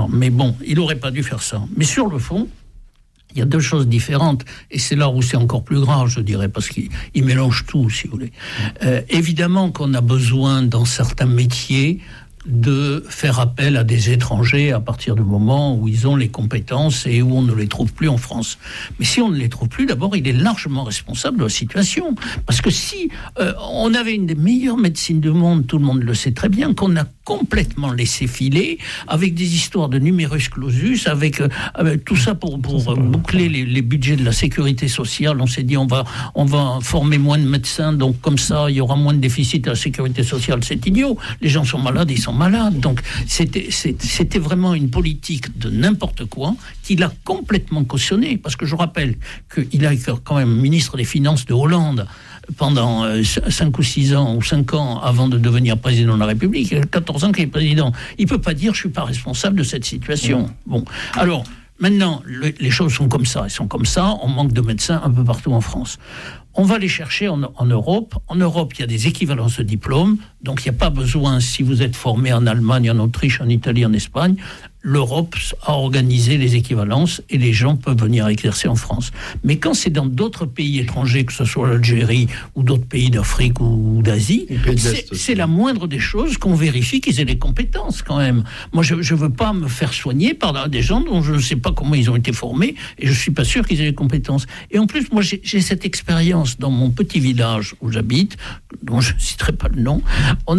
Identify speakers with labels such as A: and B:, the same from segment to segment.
A: Mais bon, il n'aurait pas dû faire ça. Mais sur le fond, il y a deux choses différentes, et c'est là où c'est encore plus grave, je dirais, parce qu'il mélange tout, si vous voulez. Évidemment qu'on a besoin, dans certains métiers, de faire appel à des étrangers à partir du moment où ils ont les compétences et où on ne les trouve plus en France. Mais si on ne les trouve plus, d'abord, il est largement responsable de la situation. Parce que si on avait une des meilleures médecines du monde, tout le monde le sait très bien, qu'on a complètement laissé filer, avec des histoires de numerus clausus, avec tout ça pour boucler les budgets de la sécurité sociale. On s'est dit on va former moins de médecins, donc comme ça, il y aura moins de déficit à la sécurité sociale. C'est idiot. Les gens sont malades, ils sont malades. Donc c'était vraiment une politique de n'importe quoi qu'il a complètement cautionné. Parce que je rappelle qu'il a été quand même ministre des Finances de Hollande pendant 5 ou 6 ans ou 5 ans avant de devenir président de la République. Il a 14 ans qu'il est président. Il ne peut pas dire je ne suis pas responsable de cette situation. Bon, alors maintenant, les choses sont comme ça. Elles sont comme ça. On manque de médecins un peu partout en France. On va les chercher en Europe. En Europe, il y a des équivalences de diplômes. Donc, il n'y a pas besoin, si vous êtes formé en Allemagne, en Autriche, en Italie, en Espagne, l'Europe a organisé les équivalences et les gens peuvent venir exercer en France. Mais quand c'est dans d'autres pays étrangers, que ce soit l'Algérie ou d'autres pays d'Afrique ou d'Asie, c'est la moindre des choses qu'on vérifie qu'ils aient les compétences quand même. Moi, je ne veux pas me faire soigner par des gens dont je ne sais pas comment ils ont été formés et je ne suis pas sûr qu'ils aient les compétences. Et en plus, moi, j'ai cette expérience dans mon petit village où j'habite, dont je ne citerai pas le nom. On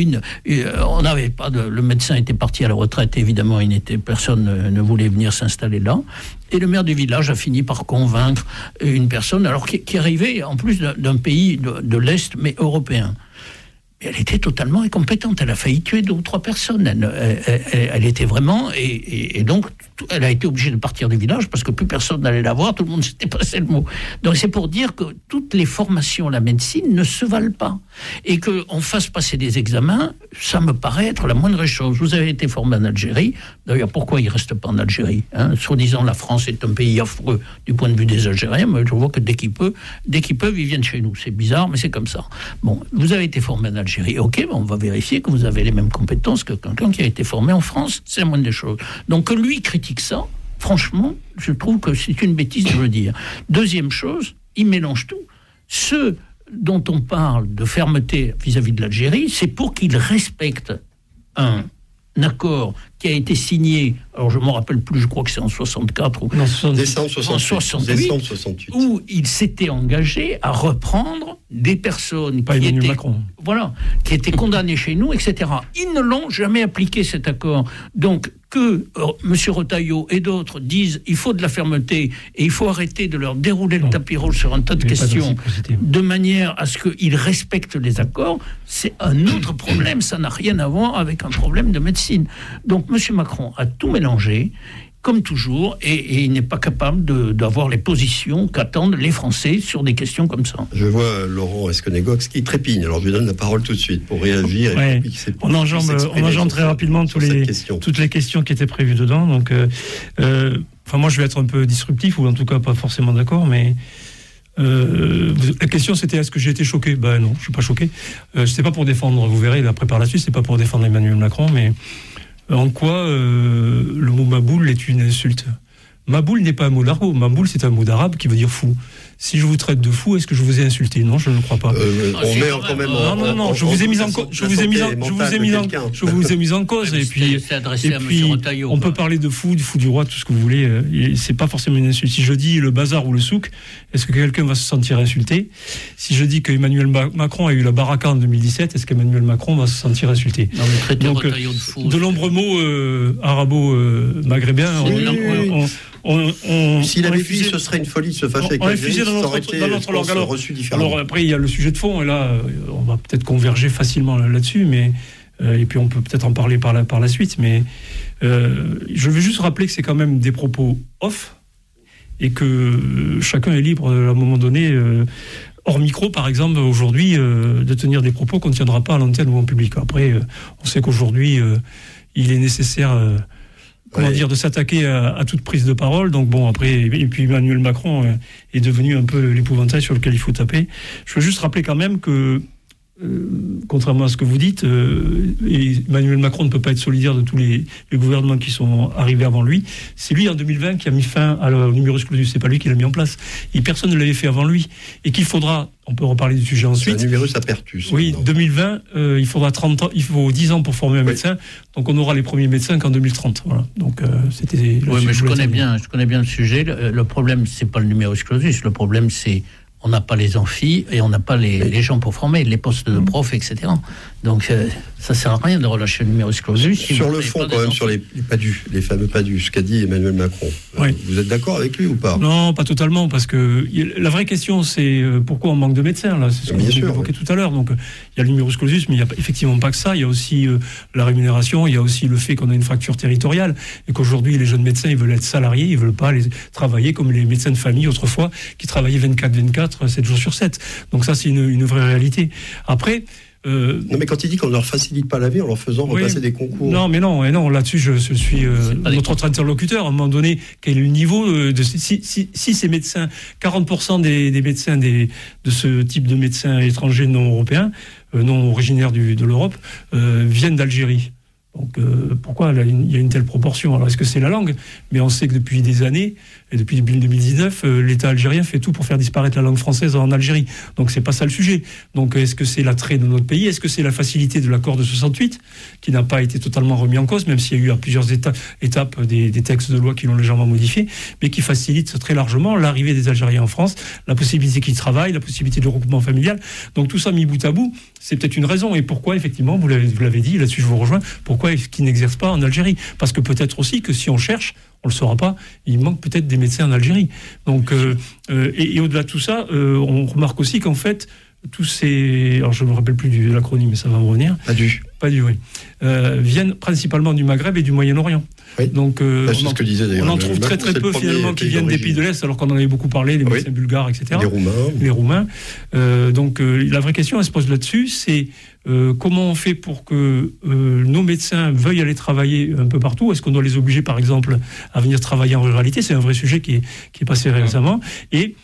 A: n'avait pas le médecin était parti à la retraite, évidemment, personne ne voulait venir s'installer là. Et le maire du village a fini par convaincre une personne, alors qui arrivait en plus d'un pays de l'Est, mais européen. Et elle était totalement incompétente. Elle a failli tuer 2 ou 3 personnes. Elle était vraiment... Et donc, elle a été obligée de partir du village parce que plus personne n'allait la voir. Tout le monde s'était passé le mot. Donc, c'est pour dire que toutes les formations à la médecine ne se valent pas. Et qu'on fasse passer des examens, ça me paraît être la moindre chose. Vous avez été formé en Algérie. D'ailleurs, pourquoi il ne reste pas en Algérie, soi-disant, la France est un pays affreux du point de vue des Algériens. Mais je vois que dès qu'ils peuvent, ils viennent chez nous. C'est bizarre, mais c'est comme ça. Bon, vous avez été formé en Algérie. Ok, on va vérifier que vous avez les mêmes compétences que quelqu'un qui a été formé en France. C'est la moindre des choses. Donc, que lui critique ça, franchement, je trouve que c'est une bêtise de le dire. Deuxième chose, il mélange tout. Ceux dont on parle de fermeté vis-à-vis de l'Algérie, c'est pour qu'ils respectent un accord qui a été signé, alors je ne me rappelle plus, je crois que c'est en 64 ou
B: décembre 68,
A: où il s'était engagé à reprendre des personnes qui étaient condamnées chez nous, etc. Ils ne l'ont jamais appliqué, cet accord. Donc, que M. Retailleau et d'autres disent il faut de la fermeté et il faut arrêter de leur dérouler le tapis rouge sur un tas de questions de manière à ce qu'ils respectent les accords, c'est un autre problème. Ça n'a rien à voir avec un problème de médecine. Donc, M. Macron a tout mélangé, comme toujours, et il n'est pas capable d'avoir les positions qu'attendent les Français sur des questions comme ça.
B: Je vois Laurent Esconegox qui trépigne, alors je lui donne la parole tout de suite pour réagir.
C: Ouais. On enjambe très rapidement toutes les questions qui étaient prévues dedans. Donc, moi je vais être un peu disruptif, ou en tout cas pas forcément d'accord, mais la question c'était est-ce que j'ai été choqué ? Ben non, je suis pas choqué. C'est pas pour défendre, vous verrez, après par la suite, c'est pas pour défendre Emmanuel Macron, mais en quoi le mot Maboule est une insulte ? Maboule n'est pas un mot d'argot. Maboule, c'est un mot d'arabe qui veut dire fou. Si je vous traite de fou, est-ce que je vous ai insulté ? Non, je ne le crois pas.
B: On met quand même.
C: Non, je vous ai mis en cause. Je vous ai mis en cause. Et puis, on peut parler de fou du roi, tout ce que vous voulez. C'est pas forcément une insulte. Si je dis le bazar ou le souk, est-ce que quelqu'un va se sentir insulté ? Si je dis que Emmanuel Macron a eu la baraka en 2017, est-ce qu'Emmanuel Macron va se sentir insulté ?
A: Donc, de
C: nombreux mots arabo-maghrébins.
B: S'il avait dit ce serait une folie de se fâcher avec l'Algérie, ça aurait été reçu différemment.
C: Alors après, il y a le sujet de fond, et là, on va peut-être converger facilement là-dessus, mais et puis on peut peut-être en parler par la suite, mais je veux juste rappeler que c'est quand même des propos off, et que chacun est libre, à un moment donné, hors micro, par exemple, aujourd'hui, de tenir des propos qu'on ne tiendra pas à l'antenne ou en public. Après, on sait qu'aujourd'hui, il est nécessaire... de s'attaquer à toute prise de parole. Donc bon, après, et puis Emmanuel Macron est devenu un peu l'épouvantail sur lequel il faut taper. Je veux juste rappeler quand même que contrairement à ce que vous dites, et Emmanuel Macron ne peut pas être solidaire de tous les gouvernements qui sont arrivés avant lui. C'est lui, en 2020, qui a mis fin au numerus clausus. C'est pas lui qui l'a mis en place. Et personne ne l'avait fait avant lui. Et qu'il faudra, on peut reparler du sujet ensuite.
B: C'est un numerus apertus.
C: Oui, maintenant. 2020, il faudra 30 ans, il faut 10 ans pour former un médecin. Donc on aura les premiers médecins qu'en 2030. Voilà. Donc c'était.
A: Oui, mais je connais bien le sujet. Le problème, c'est pas le numerus clausus. Le problème, c'est on n'a pas les amphis et on n'a pas les gens pour former, les postes de profs, etc. Donc ça ne sert à rien de relâcher le numerus clausus.
B: Sur le fond, quand même, sur les PADU, les fameux PADU, ce qu'a dit Emmanuel Macron. Oui. Vous êtes d'accord avec lui ou pas ?
C: Non, pas totalement, parce que la vraie question, c'est pourquoi on manque de médecins, là. C'est ce que vous évoquez tout à l'heure. Donc il y a le numerus clausus, mais il n'y a effectivement pas que ça. Il y a aussi la rémunération, il y a aussi le fait qu'on a une fracture territoriale et qu'aujourd'hui, les jeunes médecins, ils veulent être salariés, ils ne veulent pas travailler comme les médecins de famille autrefois, qui travaillaient 24/24, 7 jours sur 7. Donc ça, c'est une vraie réalité. Après...
B: Non, mais quand il dit qu'on ne leur facilite pas la vie en leur faisant repasser des concours.
C: Non, mais non, là-dessus, je suis notre interlocuteur. À un moment donné, quel est le niveau de si ces médecins, 40% des médecins de ce type de médecins étrangers non européens, non originaires de l'Europe, viennent d'Algérie. Donc pourquoi il y a une telle proportion ? Alors est-ce que c'est la langue ? Mais on sait que depuis des années, et depuis 2019, l'État algérien fait tout pour faire disparaître la langue française en Algérie. Donc c'est pas ça le sujet. Donc est-ce que c'est l'attrait de notre pays ? Est-ce que c'est la facilité de l'accord de 68 qui n'a pas été totalement remis en cause, même s'il y a eu à plusieurs étapes des textes de loi qui l'ont légèrement modifié, mais qui facilite très largement l'arrivée des Algériens en France, la possibilité qu'ils travaillent, la possibilité de regroupement familial. Donc tout ça mis bout à bout, c'est peut-être une raison. Et pourquoi, effectivement, vous l'avez dit, là-dessus je vous rejoins, pourquoi est-ce qu'ils n'exercent pas en Algérie ? Parce que peut-être aussi que si on cherche, on ne le saura pas, il manque peut-être des médecins en Algérie. Donc, et au-delà de tout ça, on remarque aussi qu'en fait, tous ces... Alors je ne me rappelle plus de l'acronyme, mais ça va me revenir. PADU, oui. Viennent principalement du Maghreb et du Moyen-Orient. Oui. Donc, on en trouve très peu finalement qui viennent des pays de l'Est, alors qu'on en avait beaucoup parlé, les médecins bulgares, etc. Les Roumains. Donc la vraie question, elle se pose là-dessus, c'est comment on fait pour que nos médecins veuillent aller travailler un peu partout ? Est-ce qu'on doit les obliger, par exemple, à venir travailler en ruralité ? C'est un vrai sujet qui est passé récemment. Et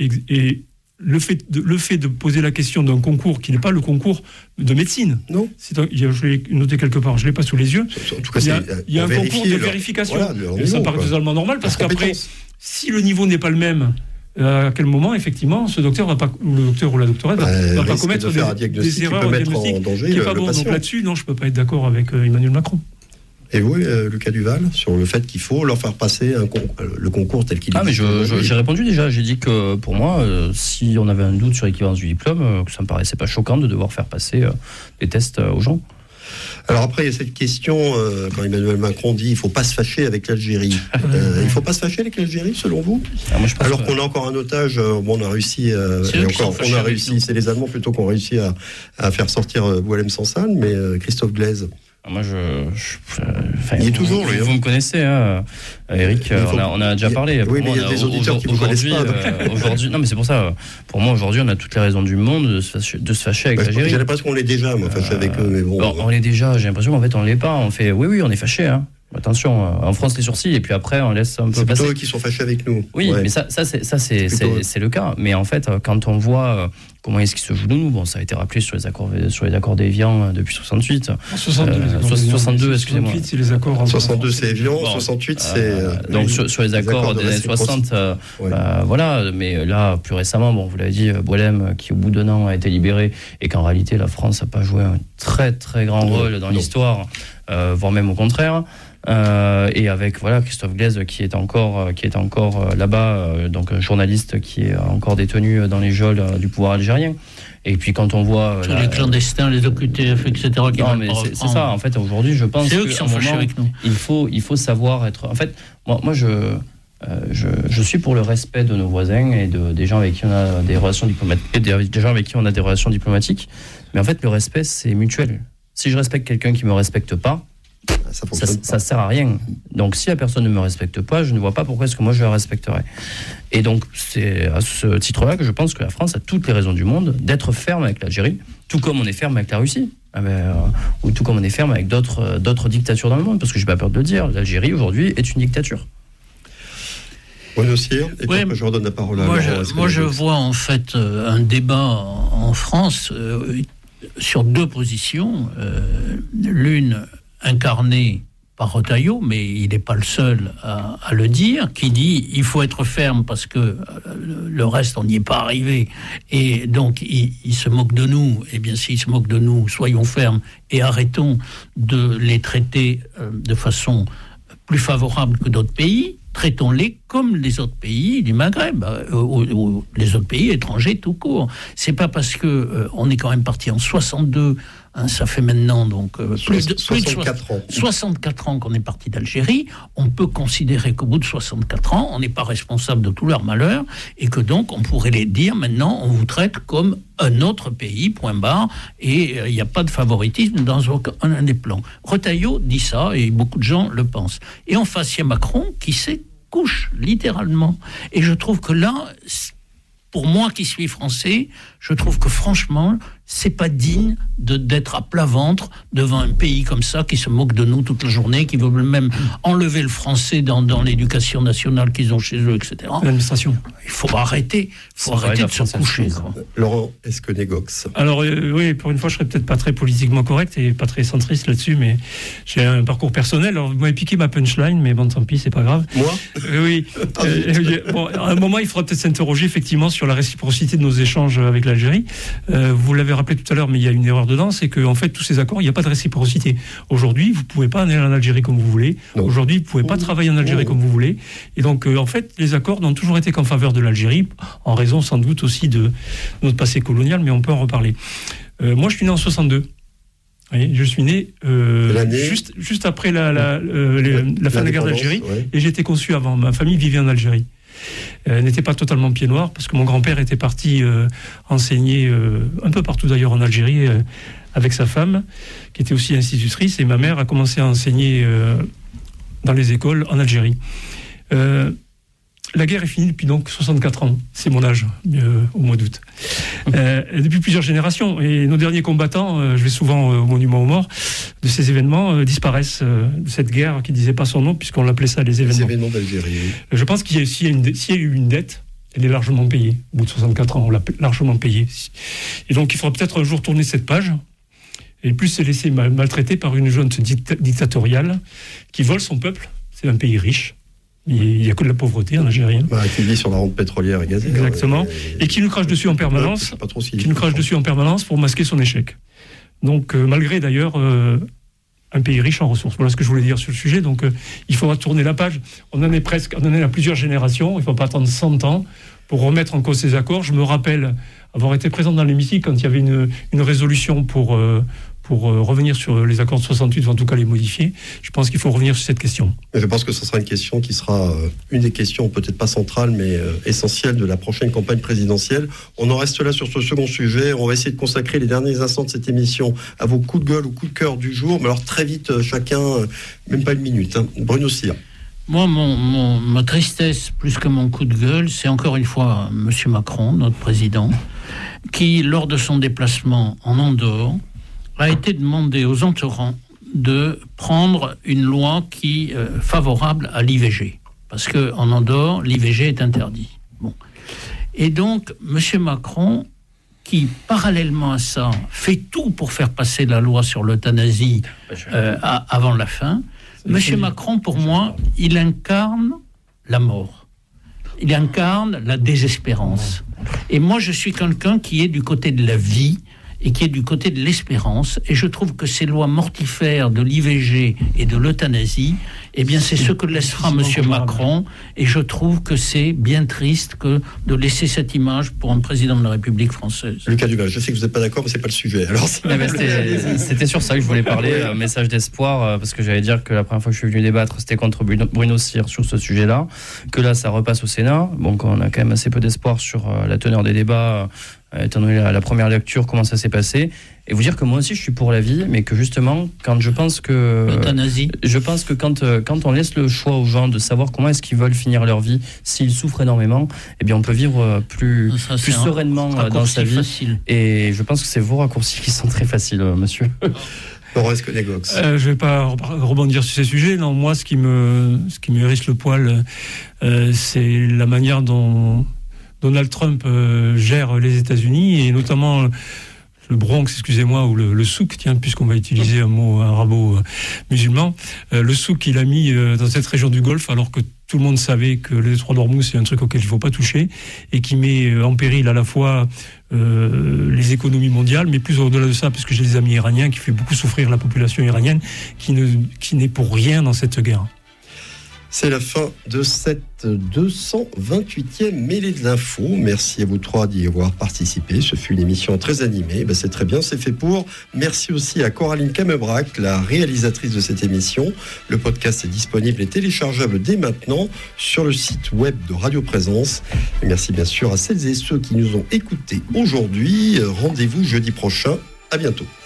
C: le fait de poser la question d'un concours qui n'est pas le concours de médecine. Non. Je l'ai noté quelque part, je ne l'ai pas sous les yeux.
B: En tout cas,
C: il y a un concours de vérification. Voilà, ça paraît totalement normal, parce qu'après, si le niveau n'est pas le même, à quel moment, effectivement, ce docteur va pas, le docteur ou la doctoresse va pas commettre des erreurs diagnostiques qui n'est pas bon. Donc là-dessus, non, je ne peux pas être d'accord avec Emmanuel Macron.
B: Et vous, Lucas Duval, sur le fait qu'il faut leur faire passer le concours tel qu'il est.
D: Mais j'ai répondu déjà. J'ai dit que pour moi, si on avait un doute sur l'équivalence du diplôme, que ça me paraissait pas choquant de devoir faire passer des tests aux gens.
B: Alors après, il y a cette question, quand Emmanuel Macron dit il ne faut pas se fâcher avec l'Algérie. Il ne faut pas se fâcher avec l'Algérie, selon vous ? Alors qu'on a encore un otage, on a réussi, c'est les Allemands plutôt qui ont réussi à faire sortir Boualem Sansal, mais Christophe Glaise.
D: Moi,
B: il est toujours, lui.
D: Vous me connaissez, hein, Eric, on a déjà parlé.
B: Oui, mais il y a des auditeurs qui ne vous connaissent pas.
D: Aujourd'hui, non, mais c'est pour ça. Pour moi, aujourd'hui, on a toutes les raisons du monde de se fâcher avec l'Algérie.
B: J'ai l'impression qu'on l'est déjà, moi, fâché avec eux. Mais bon,
D: on l'est déjà, j'ai l'impression qu'en fait, on ne l'est pas. On fait, oui, on est fâché, hein. Attention, on fronce les sourcils et puis après on laisse un peu
B: passer.
D: C'est
B: plutôt eux qui sont fâchés avec nous.
D: Oui, mais ça c'est le cas. Mais en fait, quand on voit comment est-ce qu'il se joue de nous, ça a été rappelé sur les accords d'Évian depuis 68. 62, excusez-moi.
C: 68, c'est les accords.
B: 62, c'est Évian. 68, c'est.
D: Donc sur les accords des années 60, voilà. Mais là, plus récemment, vous l'avez dit, Boualem, qui au bout d'un an a été libéré, et qu'en réalité la France n'a pas joué un très très grand rôle dans l'histoire, voire même au contraire. Et avec Christophe Glaise qui est encore là-bas, donc un journaliste qui est encore détenu dans les geôles du pouvoir algérien. Et puis quand on voit
A: les clandestins, les OQTF, etc.
D: Non, mais c'est ça. En fait, aujourd'hui, je pense
A: c'est eux qui sont fâchés avec nous.
D: Il faut savoir être. En fait, moi, je suis pour le respect de nos voisins et des gens avec qui on a des relations diplomatiques, et des gens avec qui on a des relations diplomatiques. Mais en fait, le respect, c'est mutuel. Si je respecte quelqu'un qui me respecte pas, ça sert à rien. Donc si la personne ne me respecte pas, je ne vois pas pourquoi est-ce que moi je la respecterais. Et donc c'est à ce titre-là que je pense que la France a toutes les raisons du monde d'être ferme avec l'Algérie, tout comme on est ferme avec la Russie, ou tout comme on est ferme avec d'autres dictatures dans le monde, parce que j'ai pas peur de le dire, l'Algérie aujourd'hui est une dictature.
B: Oui, aussi. Et puis après, je redonne la parole à
A: Laurent. Moi, je vois en fait un débat en France sur deux positions, l'une incarnée par Retailleau, mais il n'est pas le seul à le dire, qui dit il faut être ferme parce que le reste, on n'y est pas arrivé. Et donc, il se moque de nous. Eh bien, s'il se moque de nous, soyons fermes et arrêtons de les traiter de façon plus favorable que d'autres pays. Traitons-les comme les autres pays du Maghreb, ou les autres pays étrangers tout court. C'est pas parce que on est quand même parti en 62. Ça fait maintenant donc plus de 64 ans qu'on est parti d'Algérie. On peut considérer qu'au bout de 64 ans, on n'est pas responsable de tout leur malheur et que donc on pourrait les dire maintenant, on vous traite comme un autre pays, point barre, et il n'y a pas de favoritisme dans aucun des plans. Retailleau dit ça et beaucoup de gens le pensent. Et en face, il y a Macron qui s'écouche littéralement. Et je trouve que là, pour moi qui suis français, je trouve que franchement, c'est pas digne d'être à plat ventre devant un pays comme ça qui se moque de nous toute la journée, qui veut même enlever le français dans l'éducation nationale qu'ils ont chez eux, etc.
C: L'administration.
A: Il faut arrêter de se coucher.
B: Laurent Esquenet-Gox.
C: Alors oui, pour une fois, je serais peut-être pas très politiquement correct et pas très centriste là-dessus, mais j'ai un parcours personnel. Alors vous m'avez piqué ma punchline, mais bon, tant pis, c'est pas grave.
B: Moi
C: oui. Bon, à un moment, il faudra peut-être s'interroger effectivement sur la réciprocité de nos échanges avec l'Algérie. Vous l'avez rappelé tout à l'heure, mais il y a une erreur dedans, c'est qu'en fait, tous ces accords, il n'y a pas de réciprocité. Aujourd'hui, vous ne pouvez pas aller en Algérie comme vous voulez. Non. Aujourd'hui, vous ne pouvez pas travailler en Algérie comme vous voulez. Et donc, en fait, les accords n'ont toujours été qu'en faveur de l'Algérie, en raison sans doute aussi de notre passé colonial, mais on peut en reparler. Moi, je suis né en 62. Oui, je suis né juste après la fin de la guerre d'Algérie, ouais. Et j'ai été conçu avant. Ma famille vivait en Algérie. N'était pas totalement pied noir parce que mon grand-père était parti enseigner un peu partout d'ailleurs en Algérie avec sa femme qui était aussi institutrice, et ma mère a commencé à enseigner dans les écoles en Algérie. La guerre est finie depuis donc 64 ans, c'est mon âge au mois d'août. Depuis plusieurs générations, et nos derniers combattants, je vais souvent au Monument aux Morts, de ces événements disparaissent de cette guerre qui ne disait pas son nom, puisqu'on l'appelait ça les événements.
B: Les événements d'Algérie. Oui.
C: Je pense qu'il y a, s'il y a eu une dette, elle est largement payée. Au bout de 64 ans, on l'a largement payée. Et donc il faudra peut-être un jour tourner cette page, et plus se laisser maltraiter par une junte dictatoriale qui vole son peuple. C'est un pays riche. Il n'y a que de la pauvreté en Algérie.
B: Qui vit sur la rente pétrolière et gazière.
C: Exactement. Et qui nous crache dessus en permanence. Qui nous crache dessus en permanence pour masquer son échec. Donc, malgré d'ailleurs un pays riche en ressources. Voilà ce que je voulais dire sur le sujet. Donc, il faudra tourner la page. On en est à plusieurs générations. Il ne faut pas attendre 100 ans pour remettre en cause ces accords. Je me rappelle avoir été présent dans l'hémicycle quand il y avait une résolution pour revenir sur les accords de 68, ou en tout cas les modifier. Je pense qu'il faut revenir sur cette question.
B: Et je pense que ce sera une question qui sera une des questions, peut-être pas centrale, mais essentielle de la prochaine campagne présidentielle. On en reste là sur ce second sujet. On va essayer de consacrer les derniers instants de cette émission à vos coups de gueule ou coups de cœur du jour. Mais alors très vite, chacun, même pas une minute. Bruno Cyr.
A: Moi, ma tristesse, plus que mon coup de gueule, c'est encore une fois M. Macron, notre président, qui, lors de son déplacement en Andorre, a été demandé aux entourants de prendre une loi qui favorable à l'IVG. Parce qu'en Andorre, l'IVG est interdit. Bon. Et donc, M. Macron, qui, parallèlement à ça, fait tout pour faire passer la loi sur l'euthanasie avant la fin, M. Macron, pour moi, il incarne la mort. Il incarne la désespérance. Et moi, je suis quelqu'un qui est du côté de la vie et qui est du côté de l'espérance. Et je trouve que ces lois mortifères de l'IVG et de l'euthanasie, eh bien, c'est ce que laissera M. Macron. Et je trouve que c'est bien triste que de laisser cette image pour un président de la République française.
B: Lucas Duval, je sais que vous n'êtes pas d'accord, mais c'est pas le sujet. Alors,
D: c'était sur ça que je voulais parler, message d'espoir, parce que j'allais dire que la première fois que je suis venu débattre, c'était contre Bruno Cyr sur ce sujet-là, que là, ça repasse au Sénat. Donc, on a quand même assez peu d'espoir sur la teneur des débats, étant donné la première lecture, comment ça s'est passé. Et vous dire que moi aussi je suis pour la vie, mais que justement, quand je pense que
A: l'euthanasie.
D: Je pense que quand on laisse le choix aux gens de savoir comment est-ce qu'ils veulent finir leur vie, s'ils souffrent énormément, eh bien on peut vivre plus sereinement dans sa vie. Facile. Et je pense que c'est vos raccourcis qui sont très faciles, monsieur.
B: Laurent Esquenet-Gox.
C: Je ne vais pas rebondir sur ces sujets. Non, moi, ce qui me hérisse le poil, c'est la manière dont Donald Trump gère les États-Unis, et notamment Bronx, excusez-moi, ou le souk, tiens, puisqu'on va utiliser un mot arabo-musulman, le souk, il a mis dans cette région du Golfe, alors que tout le monde savait que le détroit d'Ormuz, c'est un truc auquel il ne faut pas toucher, et qui met en péril à la fois les économies mondiales, mais plus au-delà de ça, parce que j'ai des amis iraniens qui fait beaucoup souffrir la population iranienne, qui n'est pour rien dans cette guerre.
B: C'est la fin de cette 228e mêlée de l'info. Merci à vous trois d'y avoir participé. Ce fut une émission très animée. C'est très bien, c'est fait pour. Merci aussi à Coraline Camebrac, la réalisatrice de cette émission. Le podcast est disponible et téléchargeable dès maintenant sur le site web de Radio Présence. Et merci bien sûr à celles et ceux qui nous ont écoutés aujourd'hui. Rendez-vous jeudi prochain. À bientôt.